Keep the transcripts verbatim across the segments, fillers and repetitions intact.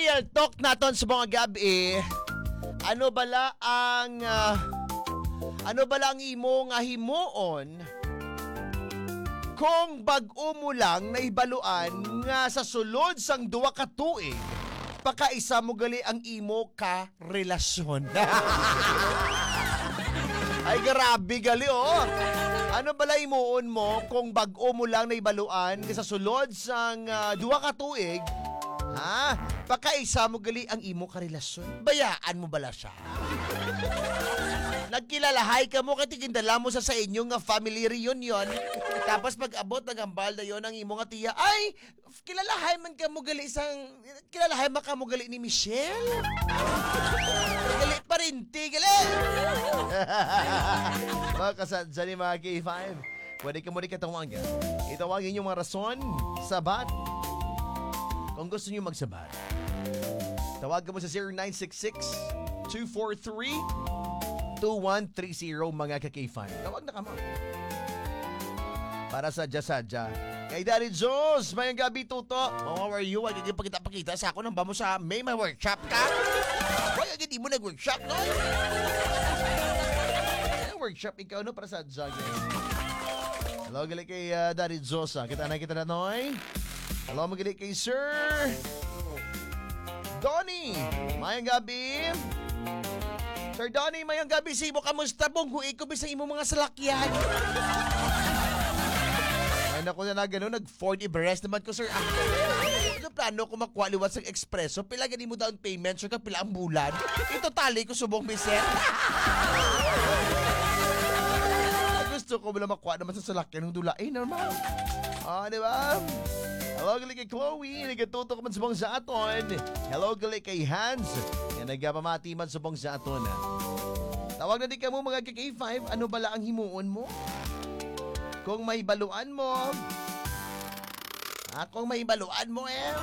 real talk naton sa mga gabi, ano bala ang uh, ano bala ang imo nga himuon kung bag-o mo lang naibaluan nga sa sulod sang duwa ka tuig pakaisa mo gali ang imo ka relasyon. Ay grabe gali oh. Ano bala himuon mo kung bag-o mo lang naibaluan nga sa sulod sang uh, duwa ka tuig ha? Pakaisa mo gali ang imo ka relasyon. Bayaan mo bala siya? Nagkilalahay ka mo kay tigindala mo sa sa inyo nga family reunion. Tapos pag-abot nagambal na yon ang imo nga tiya. Ay, kilalahay man ka mo gali isang kilalahay man ka mo gali ni Michelle. Gali pa rin ti gali. Mga kasadya ni mga K five. Pwede ka mo rin katawagan. Itawagin yung mga rason, sabat. Kung gusto niyo magsabat, tawagan mo sa zero nine six six, two four three, two one three zero mga ka-K five. Tawag na ka mo. Para sadya-sadya. Kay Daddy Jones, mayang gabi tuto. Oh, how are you? Wag hindi pakita-pakita sa ako nang ba mo sa may may workshop ka? Wag hindi mo nag-workshop, no? May workshop ikaw, no? Para sadya. Hello, gali kay uh, Daddy Jones. Ah. Kita na kita na, noy. Hello, magaling kay Sir Donnie. Mayang gabi. Sir Donnie, mayang gabi. Sibo, kamusta pong hui ko sa imo mga salakyan? Ay, naku na na gano'n. Nag-Ford Everest naman ko, sir. Ah, ano plano ko makwaliwat sa Expresso? Pila ganin mo down payment, sir, ka pila ang bulan? Ito tali ko subong miset. Gusto ko wala makuha naman sa salakyan ng dula. Eh, normal. Ah, di ba? Hello, gali kay Chloe. Nagatuto ka man sa bong sa aton. Hello, gali kay Hans. Yan, nagpamati man sa bong sa aton. Tawag na di ka mo mga K five. Ano bala ang himuon mo? Kung may baluan mo. Ah, kung may baluan mo eh.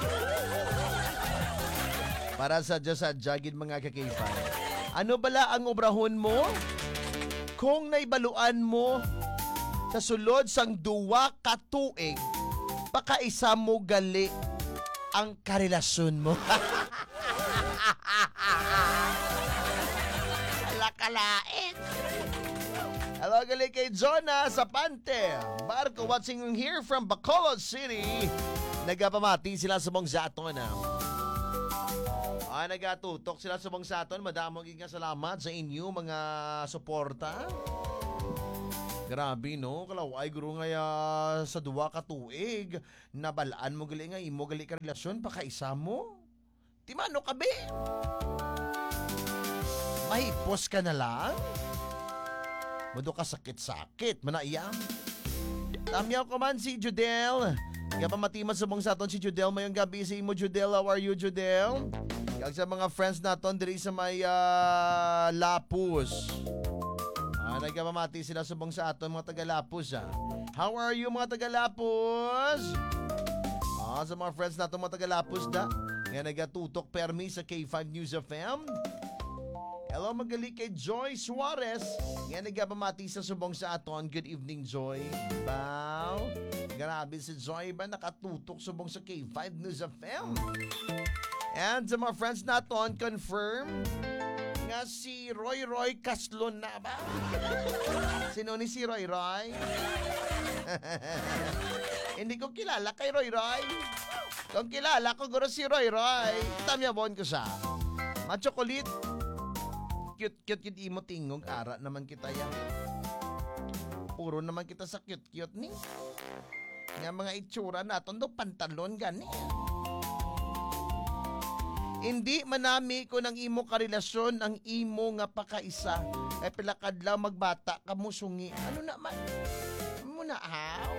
Para sa sadya-sadyagin mga K five. Ano bala ang obrahon mo? Kung naibaluan mo sa sulod sang duwa ka tuig pakaisa mo gali ang karelasyon mo. Alakalain. Hello, gali kay Jonah Zapante. Barko watching here from Bacolod City. Nagapamati sila sa mong zaton. Ah, nagatutok sila sa mong zaton. Madamong nga salamat sa inyo mga suporta. Grabe no, kalaway guro nga uh, sa duwa ka tuig, nabalaan mo gali nga imo gali ka relasyon pakaisa mo. Ti mano ka be? Mahipos ka na lang? Mudo ka sakit-sakit, manaiyam. Tamyaw ko man si Judel. Nga pamatiman sa mong saton si Judel, mayong gabi sa imo Judel. How are you Judel? Kag sa mga friends naton diri sa may uh, Lapus. Ah, nagkamamati sila subong sa aton mga taga-Lapus ah. How are you mga taga-Lapus? Ah, sa mga friends natin mga taga-Lapus da. Nga nagatutok permi sa K five News F M. Hello magali kay Joy Suarez. Nga nagkamamati sa subong sa aton. Good evening Joy. Bow. Grabe si Joy ba nakatutok subong sa K five News F M. And sa mga friends natin confirm nga si Roy Roy Caslon na ba? Sino ni si Roy Roy? Hindi ko kilala kay Roy Roy. Kung kilala ko guro si Roy Roy, tamyabon ko siya. Machokolit. Cute-cute cute imo tingog. Ara naman kita yan. Puro naman kita sa cute-cute ni. Nga mga itsura natin do pantalon gani. Hindi manami ko ng imo karelasyon ang imo nga pakaisa. Ay pilakadlaw magbata ka mo sungi. Ano naman? Mo na aw.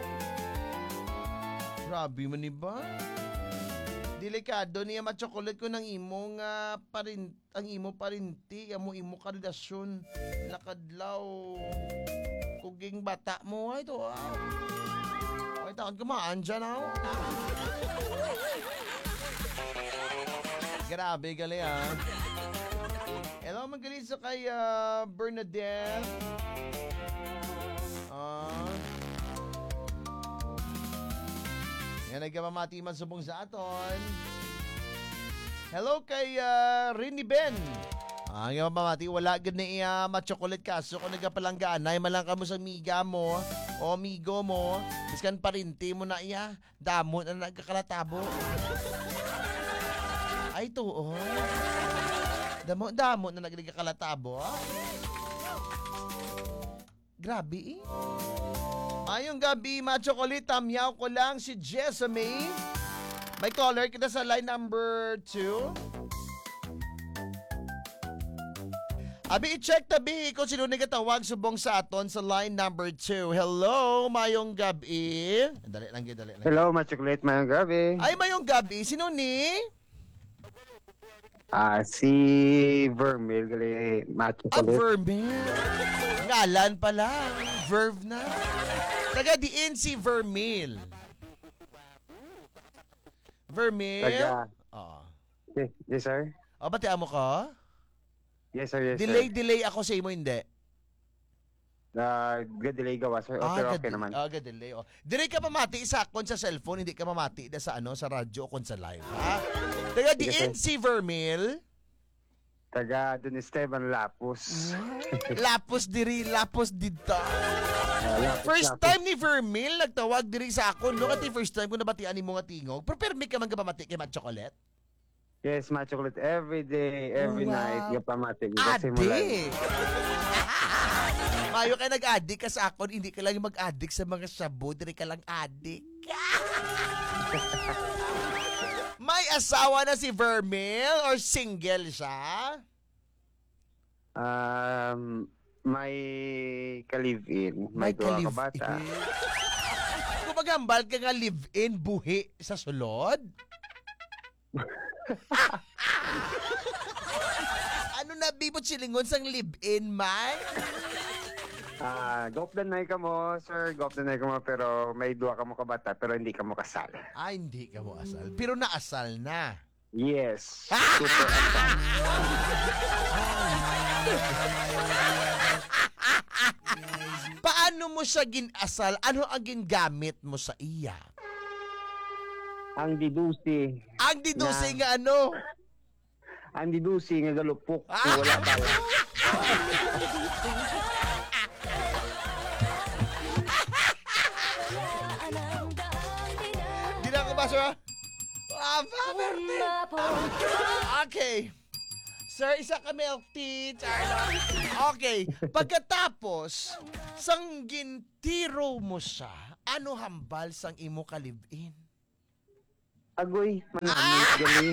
Grabe man ni ba? Delikado niya ma-chocolate ko ng imo nga parin ang imo parinti, amo imo karelasyon. Pilakadlaw. Kuging bata mo ay to. Ah. Ay taon kumaan dyan aw. Grabe, gali ah. Hello, magaling sa kay uh, Bernadette. Ah. Yan, nagkamamati man subong sa aton. Hello kay uh, Rini Ben. Ang iyong mamati, wala gud na iya ma-chocolate ka. So kung nagapalanggaan, ay malang ka mo sa miga mo o amigo mo, iskan parinti mo na iya, damo na nagkakalatabo. Ay to, oh. Damo, damo na nagkakalatabo. Grabe eh. Ayong gabi, ma-chocolate, tamyaw ko lang si Jessamy. May caller kita sa line number two. Abi, i-check tabi kung sino nagatawag subong sa aton sa line number two. Hello, mayong gabi. Dali lang, dali lang. Hello, ma-chocolate, mayong gabi. Ay, mayong gabi. Sino ni? Ah, si Vermil, gali, Ah, ma-chocolate. Vermil. Ngalan pa lang. Verve na. Taga-diin si Vermil. Vermil? Taga. Oo. Yes, yes, sir. O, batian mo ka? Yes, sir, yes, Delay, sir. delay ako sa imo, hindi. Uh, delay gawa, sir. Ah, Okay, okay gad- naman. Ah, delay. Oh. Dire ka mamati sa akon sa cellphone, hindi ka mamati da sa ano sa radyo o sa live, ha? Taga Sige, diin si Vermil. Taga Don Esteban Lapus. Lapos diri, lapos dito. Ah, Lapus, First Lapus. time ni Vermil nagtawag diri sa akon. No, kati first time ko nabatian ni mga tingog. Pero permi ka man kapamati kay Mat Chocolate. Yes, ma-chocolate every day, every Wow. night. Yung pamatig. Kasi mula. Adik! Mayo ka nag-addict ka sa akon, hindi ka lang mag-addict sa mga shabu, diri ka lang addict. May asawa na si Vermil or single siya? Um, may ka-live-in. May, duwa ka bata. Kung magambal ka nga live-in, buhi sa sulod? Ano na bibot silingon sang live-in, man? Ah, gopdan na ka mo, sir. Gopdan na ka mo, pero may duwa ka mo kabata, pero hindi ka mo kasal. Ah, hindi ka mo asal. Pero naasal na. Yes. Super asal. Paano mo siya ginasal? Ano ang gingamit mo sa iya? Ang didusi. Ang didusi Na- nga ano? Ang didusi nga galupok. Ah! Kung wala ba? Di na ako ba siya? Ah, Paberte. Okay. Sir, isa ka milk tea, Charlotte. Okay. Pagkatapos, sang gintiro mo siya, ano hambal sang imo kalibin? Agoy, manamit gali.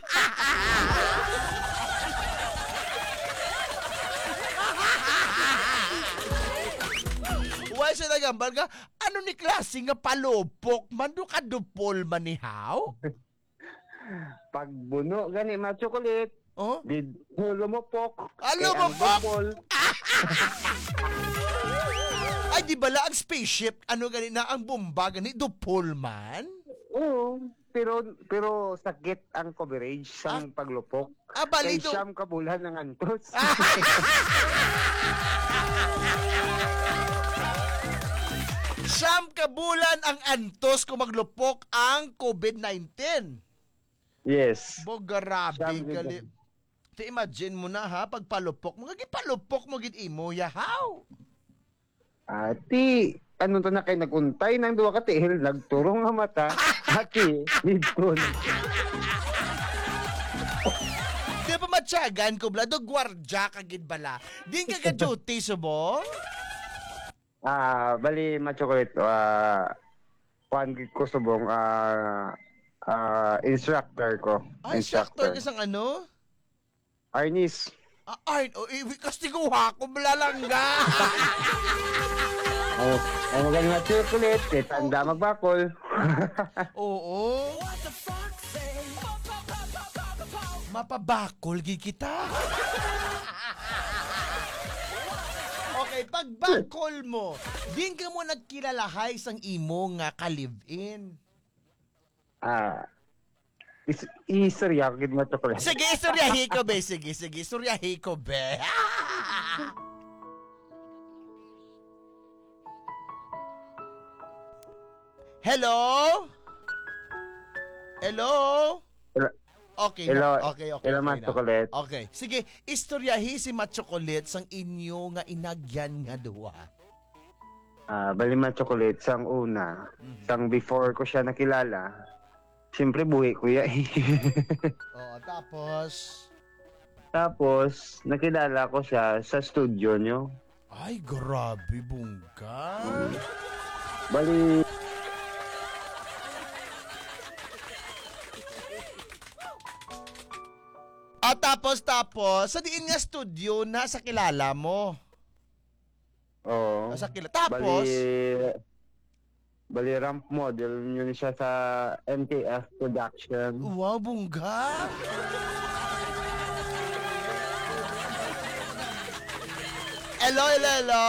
Why siya nagambal ka? Ano ni klase nga palupok? Mando ka dupol manihaw? Pagbuno gani ma chocolate. Oh? Di lumupok. Ah, Eh, ang lumupok? bubol, Ay, di bala ang spaceship? Ano gani na ang bomba? Gani dupol man? Oo. Pero pero sakit ang coverage sa paglupok. Ah, bali Kay do- siyam kabulan ng antos. Siyam kabulan ang antos kung maglupok ang COVID nineteen. Yes. Bo, grabe, Siyam gali. gid. Te, imagine mo na ha, pag palupok mo, gagi palupok mo gid imo, yahaw. Ati, ano to na kay naguntay ng duwa ka tihil, nagturong nga mata. Ati, dito. Di pa matyagan ko, blado, gwardya ka gid bala. Din ka ka-duty, subong? Ah, bali ma chocolate ah kuan gid ko subong ah ah instructor ko. Ay, instructor ka sang ano? Arnis. Ah, ay, oh, iwi kastiguha ko, blalangga. Oh, oh magaling na chocolate, kay tanda magbakol. Oo. Mapabakol gid kita. Okay, pag bakol mo, din ka mo nagkilalahay sang imo nga ka-live-in. Ah, is istorya gid mo chocolate. Sige, istoryahi ko be. Sige, sige, istoryahi ko be. Hello? Hello? Okay, Hello, na. Okay, okay, hello, okay Mas na. Chocolate. Okay. Sige, istoryahi si Mat Chocolate sang inyo nga inagyan nga duwa. Ah, bali Mas Chocolate, sang una, Mhm. sang before ko siya nakilala, siyempre buhi ko ya eh. Oo, tapos Tapos, nakilala ko siya sa studio nyo. ay, grabe, bungka. Bali, Ah, tapos, tapos, sa diin nga studio na sa kilala mo. oh, Ah, sa kilala. Tapos, bali, bali ramp model yun siya sa M K F Production. wow, bungga. Hello, hello, hello.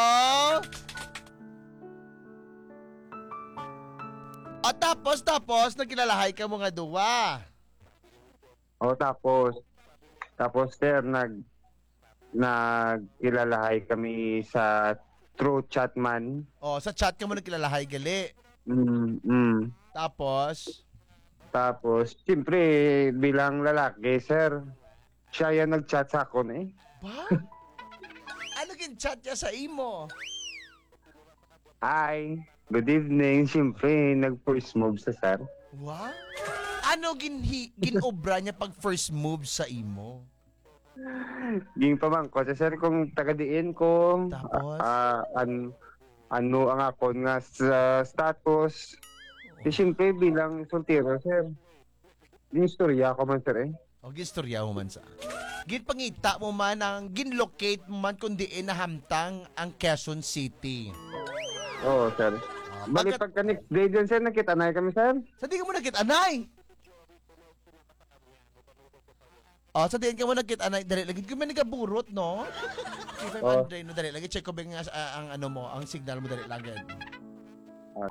Ah, tapos, tapos, nagkilalahay ka mo nga duwa. Oh, tapos, tapos sir, nag, nagkilalahay kami sa True Chatman. Oh, sa chat ka mo nagkilalahay gali. Mm, mm. Tapos, Tapos, siyempre, bilang lalaki, sir, siya yan nag-chat sa akin eh. ba? Ano kin chat niya sa imo? Hi, good evening. Siyempre, nag-first move sa sir. What? Ano ginhi, ginobra niya pag first move sa imo? Ging pamangko sa sir kung taga-diin ko. Tapos? ah, an, ano ang ako nga sa status. Eh, siyempre, bilang soltero, sir. Yung istorya ko man, sir eh. O, gistorya mo man sa. Ginpangita mo man ang ginlocate mo man kung diin nahamtang ang Quezon City. Oo, sir. Ah, Bali, pagkat- pagka next day dyan, sir, nakita na kami, sir. Sa di ka mo nagkita, anay? Oh, sa diin ka mo nagkita, anay. Dali, lagi ko may nagaburot, no? If I'm Oh. Andre, no, dali. Lagi check ko ba nga ah, ang ano mo, ang signal mo, dali lang. Gan. Ah.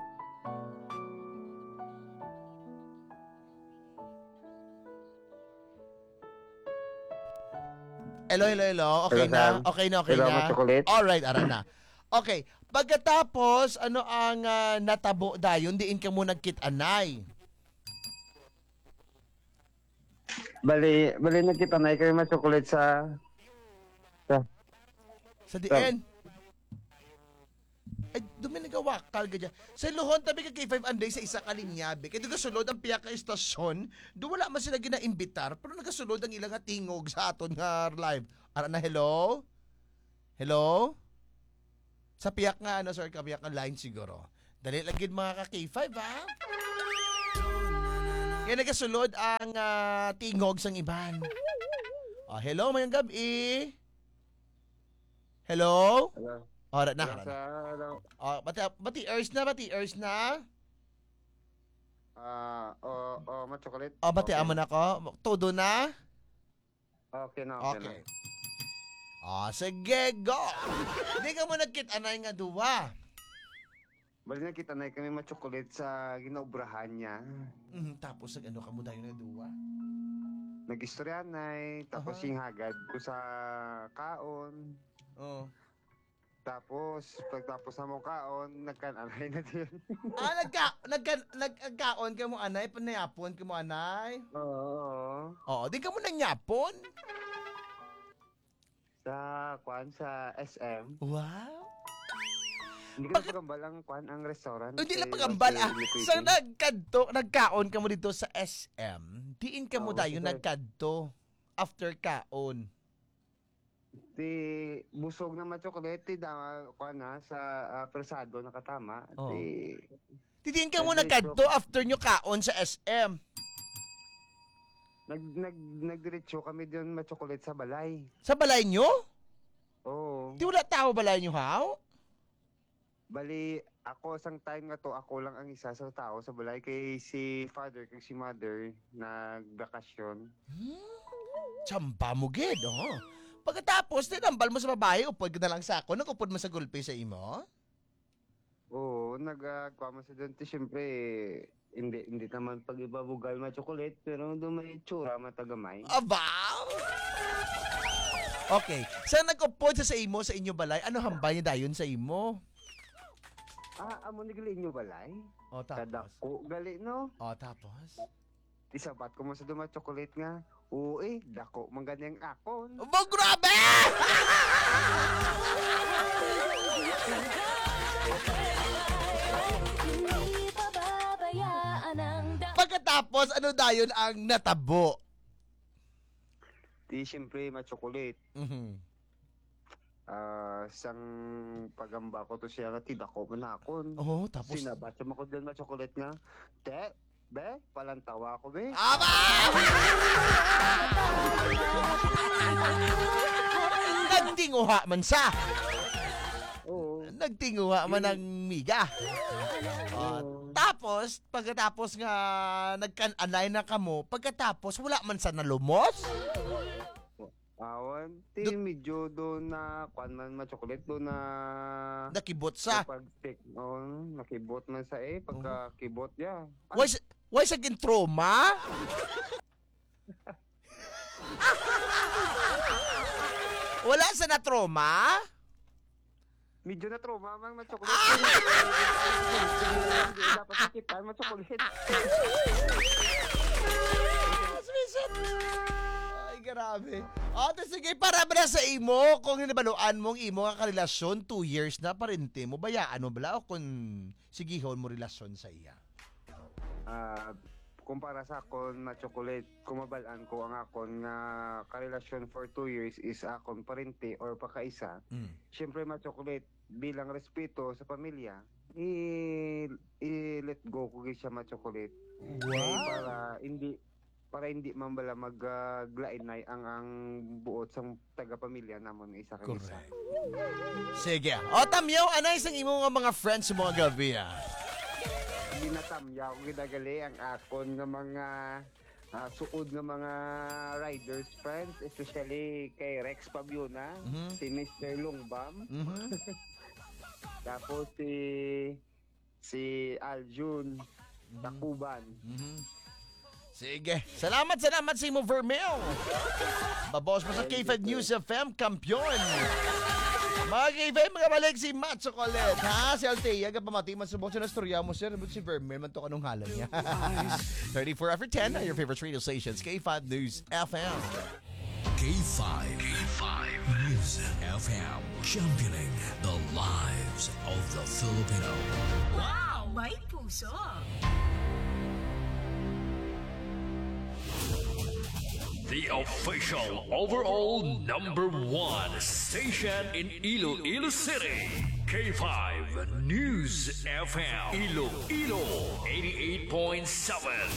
Hello, hello, hello. Okay Hello, na? Sam. Okay na, okay Hello, na. Mas Chocolate. Alright, ara na. Okay. Pagkatapos, ano ang ah, natabo dayon, diin ka mo nagkit-anay. Bali, bali nakita na kami mas chocolate sa... sa Sa diin. Ay, dumi nagawakal ka dyan. Sa Luhon, tabi ka kay five Anday sa isa kalinyabe. Kaya nagasulod ang piyak ka istasyon, do wala man sila ginaimbitar, pero nagasulod ang ilang nga tingog sa aton nga live. Ara na, hello? Hello? Sa piyak nga, ano, sir, kapiyak nga line siguro. Dali lang yun mga ka K five, ha? Kaya nagasulod ang ah, tingog sang iban. Ah, hello, mayang gabi. Hello? Hello. Ora na, Hello, ora na. sa... Hello. Oh, bati bati ears na, bati ears na. Ah, oh, oh, mas chocolate. Oh, bati Okay amo na ko. Todo na. Okay na, okay, Okay. na. Ah, sige, go. Di ka mo nagkit anay nga duwa. Bali nakita na kami mas chocolate sa ginaubrahan niya. Mhm, tapos nag ano ka mo dayon nga duwa. Nag-istorya na eh. Tapos Aha. yung hagad ko sa kaon. Oh. Tapos, pagtapos na mong kaon, nagkananay na din. Ah, nagka nagka nagkaon ka mo anay, panayapon ka mo anay. Oo. Oo, di ka mo nanyapon. Sa, kwan, sa S M. Wow. Hindi ka Bakit- na pagambal ang kwan, ang restaurant. Hindi kay na pagambal ah. Jose Sa Liquidi. nagkadto, nagkaon ka mo dito sa S M. Diin ka mo Oo, dayon sige. nagkadto after kaon. Di, busog na ma-chocolate, da, kwan na, sa ah, persado nakatama. Oo. Di, Didiin ka mo Ay, nagkadto after nyo kaon sa S M. nag, nag, nagdiretso kami doon ma-chocolate sa balay. Sa balay nyo? Oo. Di wala tao balay nyo, how? Bali, ako sang time nga to, ako lang ang isa sa tao sa balay. Kay si father, kay si mother, nagbakasyon. Hmm? Tsamba mo, gid, oh. Pagkatapos, tinambal mo sa babae, upod ka na lang sa ako, nag-upod mo sa gulpi sa imo? Oo, nagkwa mo sa doon. Siyempre, hindi, hindi naman pag-ibabugal ma-chocolate, pero doon may tsura matagamay. Abaw! Okay, sa nag-upod sa sa imo, sa inyo balay, ano hambay niya dayon sa imo? Ah, amo ni gali inyo balay? O, tapos? Kadako gali, no? O, tapos? isabat ko mo sa duma chocolate nga. Oo eh, dako man ganyang akon. Aba, grabe! Hindi pababayaan ang da- Pagkatapos, ano dayon ang natabo? Di siyempre ma-chocolate. Mhm. Ah, sang pagamba ko to siya nga tidako man akon. Oh, tapos... Sinabat sa ko dyan ma-chocolate nga. Te, be, palantawa ko be. Aba! Nagtinguha man sa. Oo. Nagtinguha man ng miga. Ah, Oo. tapos, pagkatapos nga nagkan-anay na kamo, pagkatapos wala man sa nalumos? Awan, ti Do- medyo do na kwan man ma-chocolate do na Nakibot sa. pag stick oh, nakibot man sa eh pagka kibot ya. Why, sa- why sa gintroma? Wala sa natroma? Medyo na trauma man ma-chocolate. Dapat sakitan ma-chocolate. Swisit. Ay, grabe. O, oh, sige, para ba na sa imo, kung hinabaluan mong imo nga karelasyon, two years na parinti mo, bayaan mo bala o kung sigihon mo relasyon sa iya? Ah, kumpara sa akon ma-chocolate, kumabalaan ko ang akon nga karelasyon for two years is akon parente or pakaisa. Mm. Siyempre ma-chocolate bilang respeto sa pamilya, i, i-let go ko gyud siya ma-chocolate. Eh, para hindi para hindi man bala maglainay ang ang buot sang taga-pamilya namon nga isa kay isa. Correct. Sige. O, tamyaw, anay sang imo nga mga friends sa mga gabi, ah. Ginatamya ko ginagali ang akon nga mga ah, suod nga mga riders friends, especially kay Rex Pabiona, Mhm. si mister Lungbam, Mhm. tapos si si Aljun Takuban. Mhm. Sige. Salamat, salamat sa imo, Vermel. Babos mo sa K five News F M, kampiyon. Mga K five, mga balik si Matt Chocolate, ha? Si Althea, kapamati man subok sa nastorya mo, sir. But si Vermel, man to kanong halan niya. thirty-four after ten, your favorite radio stations, K five News F M. K five. K five News F M. Championing the lives of the Filipino. Wow! May puso! The official overall number one station in Iloilo City. K five News F M. Iloilo eighty-eight point seven.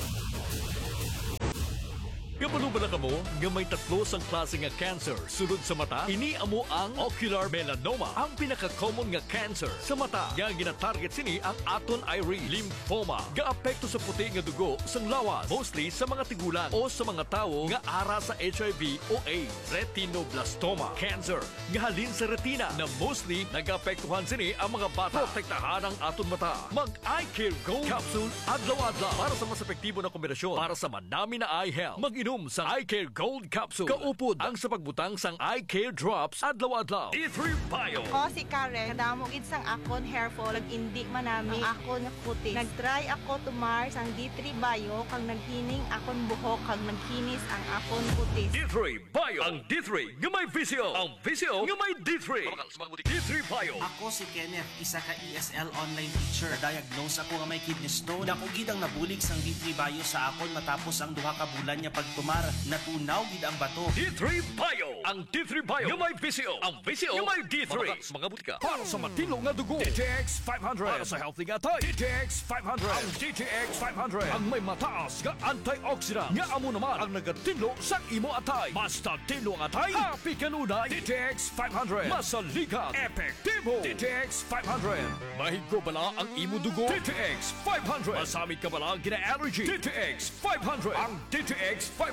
Kabalo ba na kamo nga may tatlo sang klase nga cancer sulod sa mata? Ini amo ang ocular melanoma, ang pinaka-common nga cancer sa mata. Nga gina-target sini ang aton eye lymphoma. Gaapekto sa puti nga dugo sang lawas, mostly sa mga tigulan o sa mga tawo nga ara sa H I V o AIDS. Retinoblastoma cancer nga halin sa retina na mostly nagapektuhan sini ang mga bata. Protektahan ang aton mata. Mag-Eye Care Gold Capsule adlaw-adlaw para sa mas epektibo na kombinasyon para sa manami na eye health. Mag Inom sa Eye Care Gold Capsule. Kaupod ang sa pagbutang sang Eye Care Drops adlaw-adlaw. D three Bio. Ako si Karen, kadamo gid sang akon hair fall, ag indi manami ang akon nga kutis. Nag-try ako tumar sang D three Bio kag naghining akon buhok kag nagkinis ang akon kutis. D three Bio. Ang D three nga may visio. Ang visio nga may D three. D three Bio. Ako si Kenneth, isa ka E S L online teacher. Na-diagnose ako nga may kidney stone. Dako gid ang nabulig sang D three Bio sa akon matapos ang duha ka bulan niya pagtumar. Natunaw gid ang bato. D three Bio. Ang D three Bio nga may visio. Ang visio nga may D three. Mga butika. Para sa matino nga dugo. D T X five hundred. Para sa healthy nga tay. D T X five hundred. Ang D T X five hundred. Ang may mataas nga antioxidant. Nga amo naman ang nagatinlo sa imo atay. Basta tinlo ang atay. Happy kanunay. D T X five hundred. Masaligan. Epektibo. D T X five hundred. Mahigko bala ang imo dugo. D T X five hundred. Masamit ka bala gina-allergy. D T X five hundred. Ang D T X five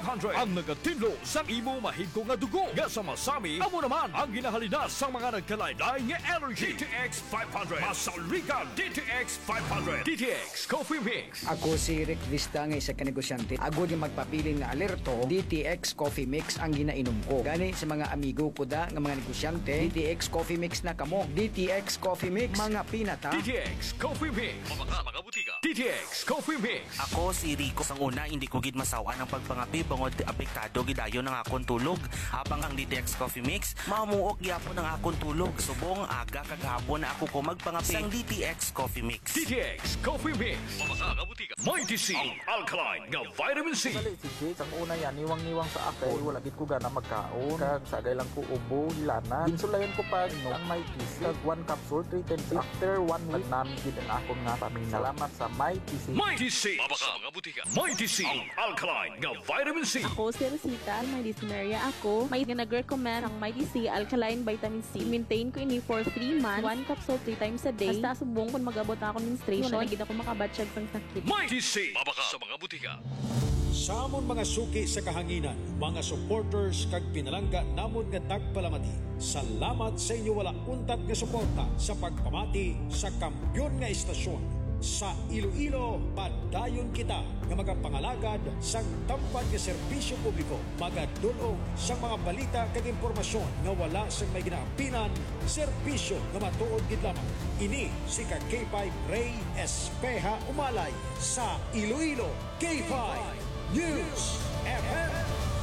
hundred ang nagatinlo sa imo mahigko nga dugo. Nga sa masami, amo naman ang ginahalina sa mga nagkalaylay nga energy. D T X five hundred. Masaligan D T X five hundred. D T X Coffee Mix. Ako si Rick Vista nga isa ka negosyante. Ako di magpapili nga alerto, D T X Coffee Mix ang ginainom ko. Gani sa mga amigo ko da nga mga negosyante, D T X Coffee Mix na kamo. D T X Coffee Mix, mga pinata. D T X Coffee Mix. Mga mga butika. D T X Coffee Mix. Ako si Rico. Sang una, hindi ko gid masawa ng pagpangapi bangod apektado gidayon ng akong tulog. Habang ang D T X Coffee Mix, mamuok gyapon ng akong tulog. Subong aga kagahapon na ako ko magpangapi sang D T X Coffee Mix. D T X Coffee Mix. Mga mga butika. Mighty C. Ang alkaline nga vitamin C. Dali si Jake, ang una yan, niwang-niwang sa akay, wala gid ko gana magkaon. Kag sagay lang ko ubo, hilana. Ginsulayan ko pa no, ang Mighty C. Kag one capsule, three times after one week, namin gid ang akong nga paminaw. Salamat sa Mighty C. Mighty C. Mga mga butika. Mighty C. Ang alkaline nga vitamin C. Ako si Rosita, may dysuria ako. May nag-recommend ang Mighty C Alkaline Vitamin C. Maintain ko ini for three months, one capsule three times a day. Basta subong kung mag-abot na ako menstruation, wala gid ako makabatsyag pang sakit. Mighty C. Mabaka sa mga butika. Sa amon mga suki sa kahanginan, mga supporters kag pinalangga namon nga tagpalamati. Salamat sa inyo wala untat nga suporta sa pagpamati sa kampyon nga istasyon. Sa Iloilo, padayon kita nga magapangalagad sa tampad nga serbisyo publiko, magadulong sa mga balita kag impormasyon nga wala sa may ginaapinan, serbisyo nga matuod gid lamang. Ini si ka K five Ray Espeja Umalay sa Iloilo K five News F M.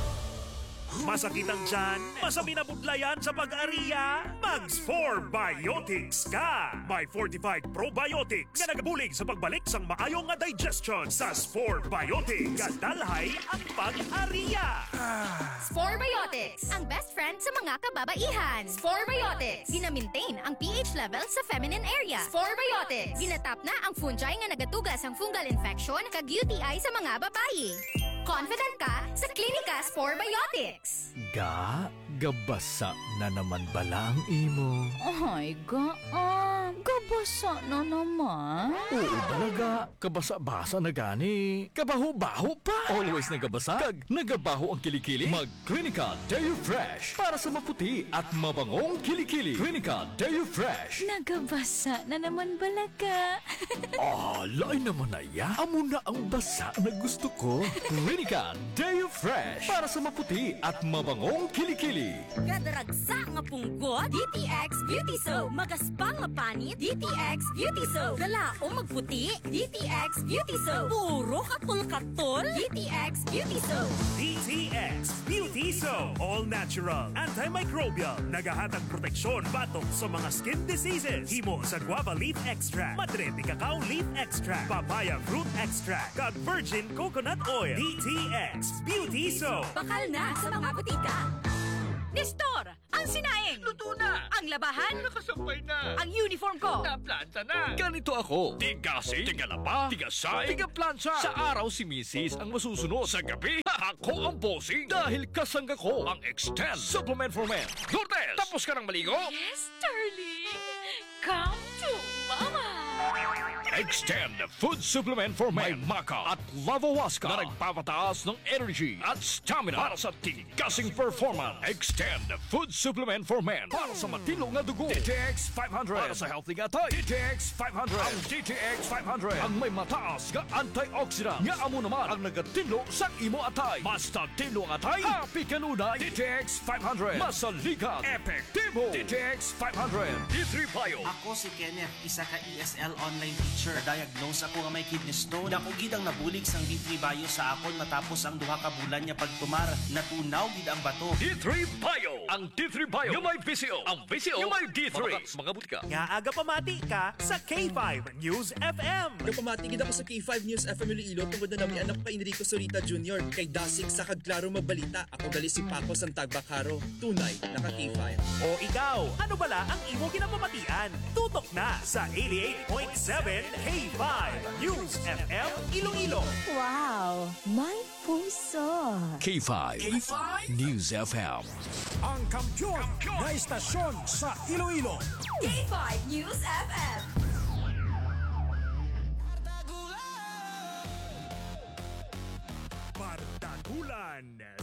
Masakit ang tiyan? Masami na budlayan sa pag-ariya? Mags four Biotics ka! May fortified probiotics nga nagabulig sa pagbalik sang maayong nga digestion sa four Biotics. Kadalhay ang pag-ariya! Spore Biotics, ang best friend sa mga kababaihan. Spore Biotics, gina-maintain ang pH level sa feminine area. Spore Biotics, ginatap na ang fungi nga nagatugas ang fungal infection kag U T I sa mga babayi. Confident ka sa Klinika Spore Biotics. Ga, gabasa na naman bala ang imo. Ay, gaan. Gabasa na naman. Oo talaga, kabasa-basa na gani. Kabaho-baho pa. Always nagabasa, kag nagabaho ang kilikili. Mag Klinika Deo Fresh para sa maputi at mabangong kilikili. Klinika Deo Fresh. Nagabasa na naman balaga. Ah, lain naman na ya. Amo na ang basa na gusto ko. Klinika Deo Fresh para sa maputi at mabangong kilikili. Gadaragsa nga punggot, D T X Beauty Soap. Magaspang nga panit, D T X Beauty Soap. Galaong magputi, D T X Beauty Soap. Puro katol-katol, D T X Beauty Soap. D T X Beauty Soap. All natural, antimicrobial, nagahatag proteksyon batok sa mga skin diseases. Himo sa guava leaf extract, madre de cacao leaf extract, papaya fruit extract, kag virgin coconut oil. D T X Beauty Soap. Bakal na sa mga butika. Nestor, ang sinaing. Luto na. Ang labahan. Nakasampay na. Ang uniform ko. Naplanta na. Ganito ako. Tigasi, tigalaba, tigasay, tigaplansya. Sa araw si Missus ang masusunod. Sa gabi, ako ang bossing. Dahil kasangga ko ang Extend Supplement for Men. Lourdes, tapos ka ng maligo? Yes, darling. Come to mama. Extend Food Supplement for Men. May Maca at Lavawaska na nagpapataas ng energy at stamina para sa tigasing performance. Extend Food Supplement for Men para sa matino nga dugo. D T X five hundred para sa healthy nga tay. D T X five hundred. Ang D T X five hundred ang may mataas nga antioxidant nga amo naman ang nagatino sa imo atay. Basta tino nga atay, happy kanunay. D T X five hundred. Masaligan, epektibo. D T X five hundred. D three Bio. Ako si Kenneth, isa ka E S L online teacher. Diagnose ako nga may kidney stone. Dako gid ang nabulig sang D three Bio sa akon matapos ang duha ka bulan niya pagtumar. Natunaw gid ang bato. D three Bio. Ang D three Bio yung may V C O. Ang V C O yung may D three. Mga butika. Nga aga pamati ka sa K five News F M. Nagpamati gid ako sa K five News F M Iloilo tungod na nami anak pa Enrico Sorita Junior Kay Dasik sa Kagklaro Magbalita. Ako gali si Paco Santagbakaro. Tunay, naka K five. O ikaw, ano bala ang imo ginapamatian? Tutok na sa eighty-eight point seven K five News F M Iloilo. Wow, may puso. K five, K five News F M. Ang kampyon na istasyon sa Iloilo. K five News F M. Bardagulan yan.